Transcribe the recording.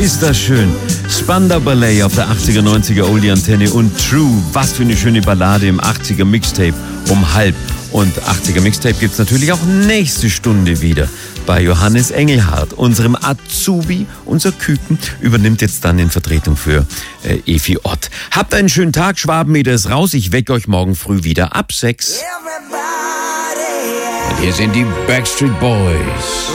ist das schön. Spandau Ballet auf der 80er, 90er Oldie-Antenne und True. Was für eine schöne Ballade im 80er Mixtape um halb. Und 80er Mixtape gibt's natürlich auch nächste Stunde wieder. Bei Johannes Engelhardt, unserem Azubi, unser Küken, übernimmt jetzt dann in Vertretung für Evi Ott. Habt einen schönen Tag, Schwabenmeter ist raus. Ich wecke euch morgen früh wieder ab 6. Und hier sind die Backstreet Boys.